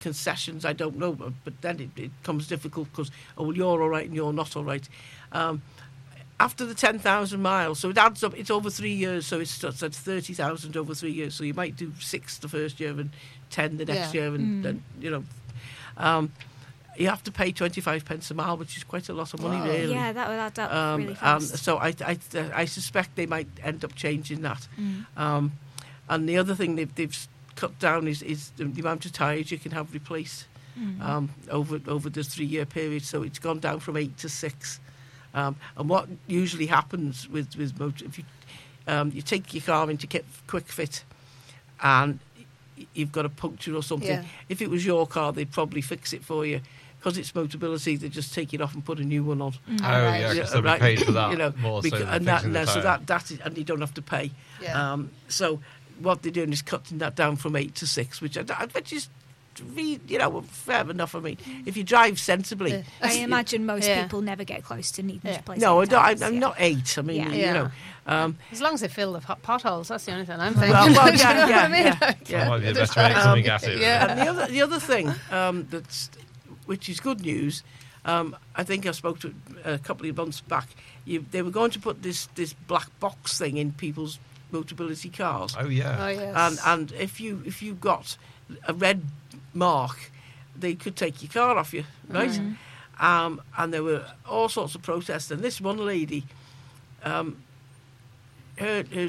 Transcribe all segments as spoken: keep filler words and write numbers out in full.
concessions, I don't know, but, but then it, it becomes difficult because, oh, well, you're all right and you're not all right. Um, after the ten thousand miles, so it adds up, it's over three years, so it's, it's at thirty thousand over three years, so you might do six the first year and ten the next Yeah. year, and Mm. then, you know, um, you have to pay twenty-five pence a mile, which is quite a lot of money, Wow. really. Yeah, that would add up Um, really and fast. so I, I, I suspect they might end up changing that. Mm. Um, and the other thing they've, they've cut down is, is the amount of tyres you can have replaced Mm. um, over over the three-year period. So it's gone down from eight to six. Um, and what usually happens with with motor, if you um, you take your car into quick fit, and y- you've got a puncture or something. Yeah. If it was your car, they'd probably fix it for you. Because it's Motability, they just take it off and put a new one on. Mm. Oh, Right. yeah, Yeah, because they'll be right. paid for that You know, more because, so than and that, fixing the no, so tyre. that that is, and you don't have to pay. Yeah. Um, so what they're doing is cutting that down from eight to six, which I, I- which is, re- you know, fair enough. I mean, if you drive sensibly, Yeah. I imagine most Yeah. people never get close to needing Yeah. to replace no, I their don't, I'm, tyres, I'm yeah. not eight. I mean, Yeah. you Yeah. know, um, As long as they fill the pot- potholes, that's the only thing I'm thinking. well, well, Do you know yeah, what yeah, I mean? yeah, That yeah. might be the best way to something at it. Yeah. And the other, the other thing um, that's, which is good news, um, I think I spoke to a couple of months back. You, they were going to put this this black box thing in people's Motability cars, Oh, yeah. Oh, yes. and and if you if you got a red mark, they could take your car off you, right? Mm-hmm. Um, and there were all sorts of protests. And this one lady, um, her, her,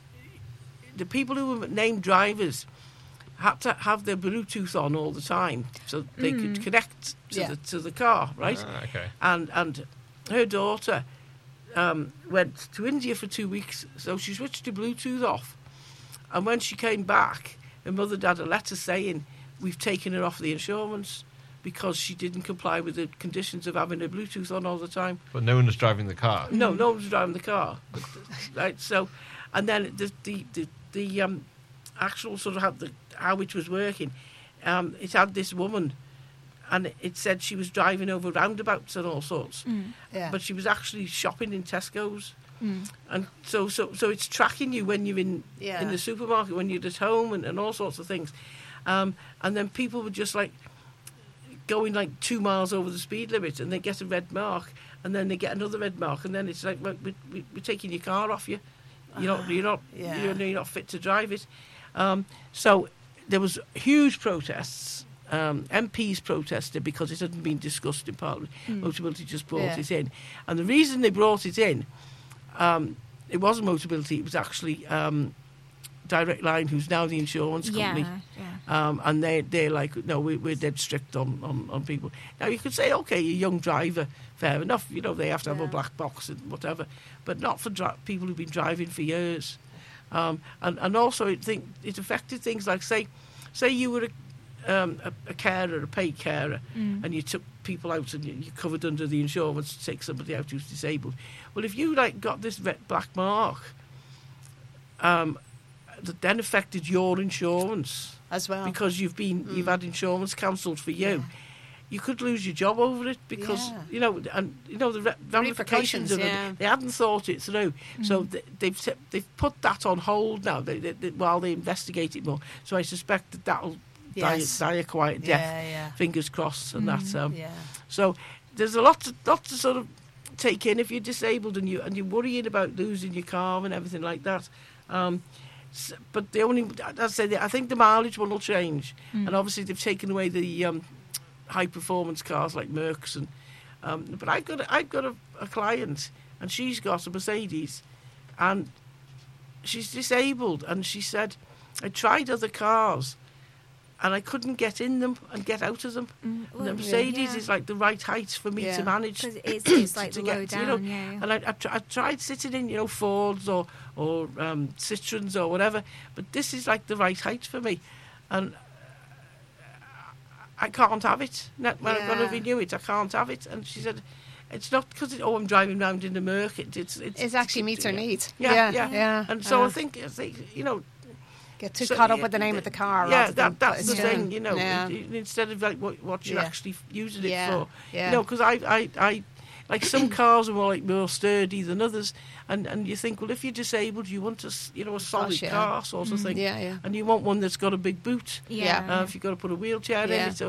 the people who were named drivers had to have their Bluetooth on all the time so they could connect to Yeah. the to the car, right? Ah, okay. And and her daughter um, went to India for two weeks, so she switched her Bluetooth off. And when she came back, her mother had a letter saying, "We've taken her off the insurance because she didn't comply with the conditions of having her Bluetooth on all the time." But no one was driving the car. No, no one was driving the car, right? So, and then the the the, the um, actual sort of how the how it was working, um, it had this woman, and it said she was driving over roundabouts and all sorts, Mm. Yeah. but she was actually shopping in Tesco's, Mm. and so so so it's tracking you when you're in Yeah. in the supermarket, when you're at home, and, and all sorts of things, um, and then people were just like going like two miles over the speed limit, and they get a red mark, and then they get another red mark, and then it's like, well, we, we, we're taking your car off you. You're not, you're not, Yeah. you're, you're not fit to drive it. Um, so there was huge protests. Um, M Ps protested because it hadn't been discussed in Parliament. Motability just brought Yeah. it in, and the reason they brought it in, um, it wasn't Motability. It was actually um, Direct Line, who's now the insurance company. Yeah, yeah. Um, and they, they're like, no, we, we're dead strict on, on, on people. Now, you could say, OK, a young driver, fair enough, you know, they have to have Yeah. a black box and whatever, but not for dri- people who've been driving for years. Um, and, and also, it, think, it affected things like, say, say you were a, um, a, a carer, a paid carer, Mm. and you took people out and you, you covered under the insurance to take somebody out who's disabled. Well, if you, like, got this red, black mark, um, that then affected your insurance, As well. because you've been you've had insurance cancelled for you, you could lose your job over it because Yeah. you know, and you know the re- ramifications of yeah. it. They hadn't thought it through, so th- they've t- they've put that on hold now. They, they, they, while they investigate it more, so I suspect that that'll Yes. die, die a quiet death. Yeah, yeah. Fingers crossed, and that. Um, Yeah. So there's a lot to, lot to sort of take in if you're disabled and you and you're worrying about losing your car and everything like that. Um, s- but the only, as I said, I think the mileage one will change, and obviously they've taken away the um, high performance cars like Mercs, and um, but I've got a, I've got a, a client and she's got a Mercedes, and she's disabled, and she said, I tried other cars. And I couldn't get in them and get out of them. Mm, And the well, Mercedes yeah. is like the right height for me Yeah. to manage. Because it's, it's like to low get, down, you know, yeah. And I, I, tr- I tried sitting in, you know, Fords or or um, Citroens or whatever, but this is like the right height for me, and I can't have it. Not, when I've got to Yeah. renew it, I can't have it. And she said, it's not because it, oh, I'm driving round in the Merc. It, it's, it's It actually meets her needs. Yeah, yeah, yeah. yeah. And so Uh, I think, I think, you know, get too so, caught up yeah, with the name of the car. Yeah, rather than that, that's the put it thing, down. you know. Yeah. it- it- instead of like what, what you're Yeah. actually using it Yeah, for, yeah. you know, because I, I, I, like some cars are more like more sturdy than others, and, and you think, well, if you're disabled, you want a, s- you know, a solid yeah. car sort of thing, Yeah, yeah. and you want one that's got a big boot. Yeah. Uh, if you've got to put a wheelchair Yeah. in it, or